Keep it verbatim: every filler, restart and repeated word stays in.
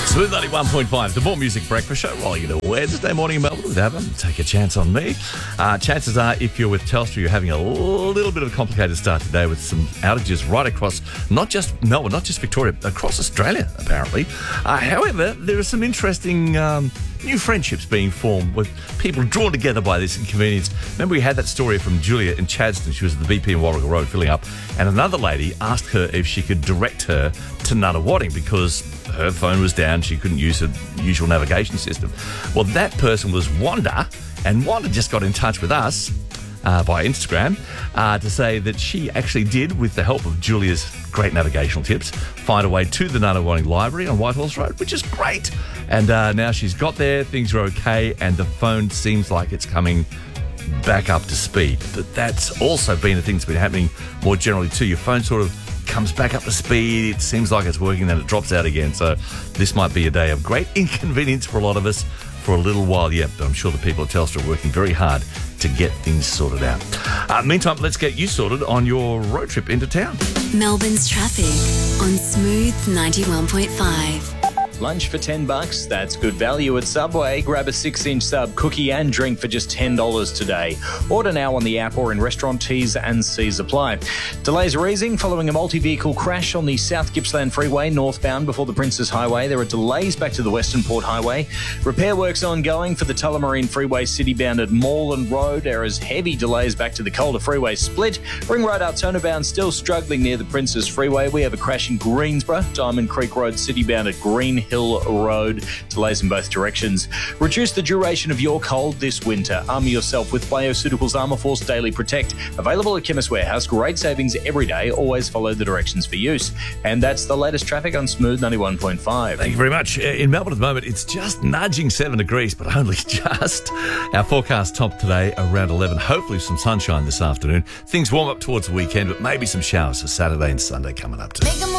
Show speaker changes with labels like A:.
A: Smooth ninety-one point five, the More Music Breakfast Show, rolling into Wednesday morning in Melbourne with Adam. Take a chance on me. Uh, chances are, if you're with Telstra, you're having a little bit of a complicated start today with some outages right across, not just Melbourne, not just Victoria, across Australia, apparently. Uh, however, there are some interesting um, new friendships being formed with people drawn together by this inconvenience. Remember, we had that story from Julia in Chadstone. She was at the B P in Warragul Road filling up, and another lady asked her if she could direct her to Nunawading because her phone was down. She couldn't use her usual navigation system. Well, that person was Wanda, and Wanda just got in touch with us uh, by Instagram uh, to say that she actually did, with the help of Julia's great navigational tips, find a way to the Nunawading Library on Whitehorse Road, which is great. And uh, now she's got there, things are okay, and the phone seems like it's coming back up to speed. But that's also been a thing that's been happening more generally too. Your phone sort of comes back up to speed, it seems like it's working, then it drops out again. So this might be a day of great inconvenience for a lot of us for a little while yet, but I'm sure the people at Telstra are working very hard to get things sorted out. Uh, meantime, let's get you sorted on your road trip into town.
B: Melbourne's traffic on Smooth ninety-one point five.
C: Lunch for ten bucks, that's good value at Subway. Grab a six-inch sub, cookie and drink for just ten dollars today. Order now on the app or in restaurant. T's and C's apply. Delays are easing following a multi-vehicle crash on the South Gippsland Freeway northbound before the Princes Highway. There are delays back to the Western Port Highway. Repair works ongoing for the Tullamarine Freeway citybound at Moreland Road. There is heavy delays back to the Calder Freeway split. Ring Road Altona still struggling near the Princes Freeway. We have a crash in Greensborough. Diamond Creek Road citybound at Green Hill Road. Delays in both directions. Reduce the duration of your cold this winter. Arm yourself with Bioceuticals Armour Force Daily Protect. Available at Chemist Warehouse. Great savings every day. Always follow the directions for use. And that's the latest traffic on Smooth ninety-one point five.
A: Thank you very much. In Melbourne at the moment, it's just nudging seven degrees, but only just. Our forecast top today around eleven. Hopefully some sunshine this afternoon. Things warm up towards the weekend, but maybe some showers for Saturday and Sunday coming up too.